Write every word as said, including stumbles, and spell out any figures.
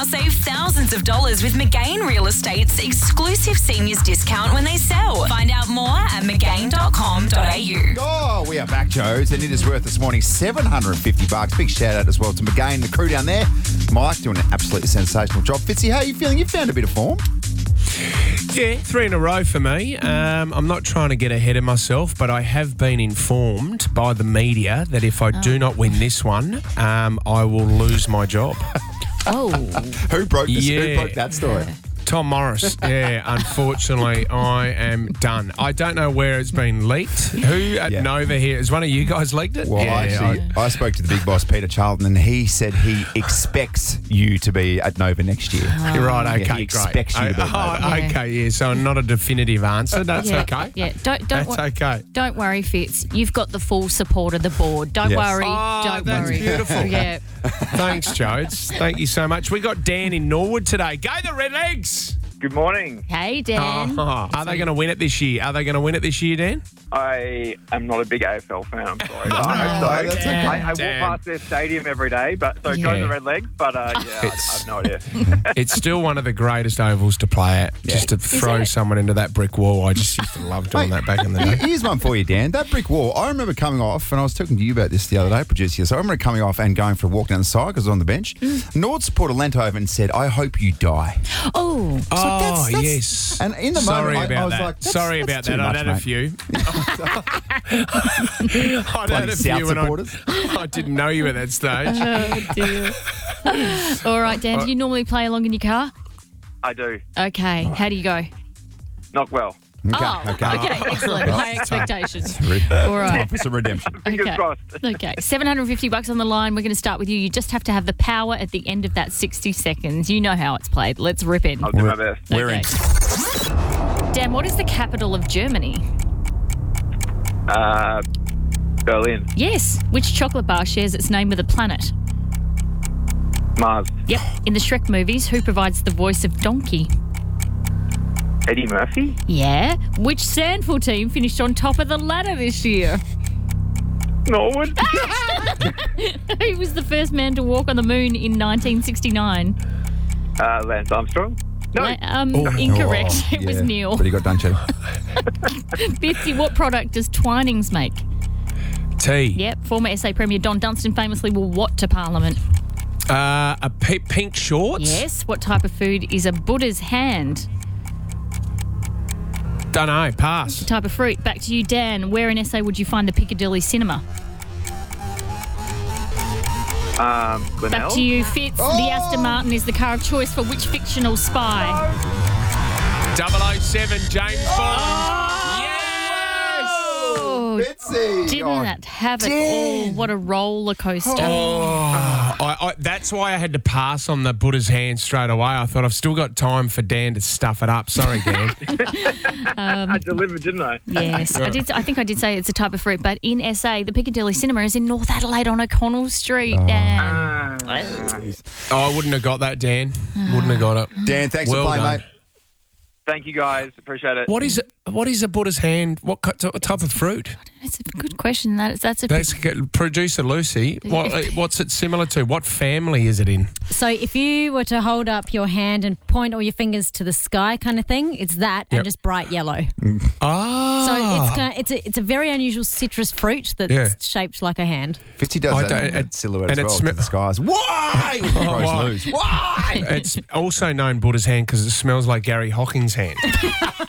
Now save thousands of dollars with McGain Real Estate's exclusive seniors discount when they sell. Find out more at mcgain dot com dot a u. Oh, we are back, Joes, and it is worth this morning seven hundred fifty bucks. Big shout out as well to McGain and the crew down there. Mike doing an absolutely sensational job. Fitzy, how are you feeling? You found a bit of form. Yeah, three in a row for me. Um, I'm not trying to get ahead of myself, but I have been informed by the media that if I do not win this one, um, I will lose my job. Oh. Who broke this? Who Yeah. broke that story? Tom Morris. Yeah, unfortunately, I am done. I don't know where it's been leaked. Who at Yeah. Nova here? Has one of you guys leaked it? Well, yeah, I actually, I, spoke to the big boss, Peter Charlton, and he said he expects you to be at Nova next year. I, you're right. Yeah, Okay, he great. expects you to be at Oh, Nova. Yeah. okay, yeah. So not a definitive answer. That's yeah, okay. Yeah, don't don't That's wo- okay. don't worry, Fitz. You've got the full support of the board. Don't Yes. worry. Oh, don't that's worry. beautiful. Yeah. Thanks, Jodes. Thank you so much. We got Dan in Norwood today. Go the Redlegs! Good morning. Hey, Dan. Oh, are they going to win it this year? Are they going to win it this year, Dan? I am not a big A F L fan, I'm sorry. Oh, I hope so. that's okay. I, I walk Damn. past their stadium every day, but so Yeah. go the Red Legs, but uh, yeah, I, I It's- have no idea. It's still one of the greatest ovals to play at. Just to throw it? someone into that brick wall. I just used to love doing Mate, that back in the here- day. Here's one for you, Dan. That brick wall, I remember coming off, and I was talking to you about this the other day, producer. So I remember coming off and going for a walk down the side because I was on the bench. Mm. Nord supporter leant over and said, I hope you die. Oh. Oh, that's- that's- yes. And in the Sorry moment, I- about I was that. like, that's- Sorry that's about too that. much, I'd had a mate. few. I'd had Bloody a South few and I, supporters. I didn't know you at that stage. Oh, dear. All right, Dan. Do you normally play along in your car? I do. Okay. How do you go? Not well. Okay, oh, okay. excellent. High expectations. All All right. For some redemption. Fingers Okay. crossed. Okay, seven hundred fifty bucks on the line. We're going to start with you. You just have to have the power at the end of that sixty seconds. You know how it's played. Let's rip in. I'll do my best. We're in. Dan, what is the capital of Germany? Uh, Berlin. Yes. Which chocolate bar shares its name with a planet? Mars. Yep. In the Shrek movies, who provides the voice of Donkey? Eddie Murphy. Yeah. Which Sandful team finished on top of the ladder this year? Norwood. Who was the first man to walk on the moon in nineteen sixty-nine? uh, Lance Armstrong. No. La- Um, incorrect. Oh, it was yeah. Neil. But he got done cheating. fifty. What product does Twinings make? T. Yep. Former S A Premier Don Dunstan famously wore what to Parliament? Uh, a pe- pink shorts? Yes. What type of food is a Buddha's hand? Don't know. Pass. Type of fruit. Back to you, Dan. Where in S A would you find the Piccadilly Cinema? Um, Glenelg. Back to you, Fitz. The Aston Martin is the car of choice for which fictional spy? double oh seven James Bond. Oh, Bitsy. didn't Oh, that have it Dan. all? What a roller coaster. Oh, I, I, that's why I had to pass on the Buddha's hand straight away. I thought I've still got time for Dan to stuff it up. Sorry, Dan. I delivered, didn't I? Yes, I did. I think I did say it's a type of fruit, but in S A, the Piccadilly Cinema is in North Adelaide on O'Connell Street. Dan. Ah. Oh, I wouldn't have got that, Dan. Wouldn't have got it. Dan, thanks Well for playing, done. mate. Thank you, guys. Appreciate it. What is it? What is a Buddha's hand? What co- what type of fruit? That's a good question. That, that's a That's producer Lucy. What, what's it similar to? What family is it in? So if you were to hold up your hand and point all your fingers to the sky kind of thing, it's that Yep. and just bright yellow. Ah. So it's kind of, it's a it's a very unusual citrus fruit that's Yeah. shaped like a hand. Fitzy does I that don't- in it- silhouette and as it well sm- to the skies. Why? When the pros why? lose. Why? It's also known Buddha's hand because it smells like Gary Hocking's hand.